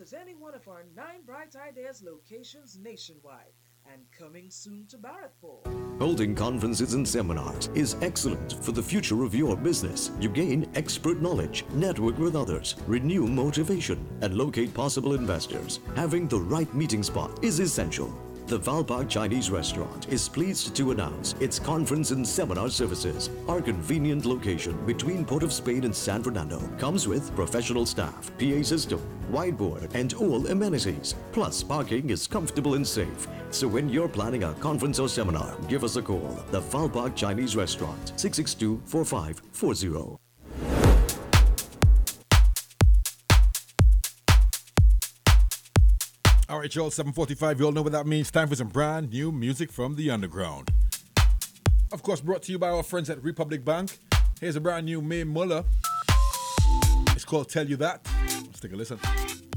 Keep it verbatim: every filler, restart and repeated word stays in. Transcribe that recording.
visit any one of our nine Bright Ideas locations nationwide and coming soon to Barrackpore. Holding conferences and seminars is excellent for the future of your business. You gain expert knowledge, network with others, renew motivation, and locate possible investors. Having the right meeting spot is essential. The Valpark Chinese Restaurant is pleased to announce its conference and seminar services. Our convenient location between Port of Spain and San Fernando comes with professional staff, P A system, whiteboard, and all amenities. Plus, parking is comfortable and safe. So when you're planning a conference or seminar, give us a call. The Valpark Chinese Restaurant, six six two, four five four zero. All right, y'all, seven forty-five. You all know what that means. Time for some brand new music from the underground. Of course, brought to you by our friends at Republic Bank. Here's a brand new May Muller. It's called Tell You That. Let's take a listen.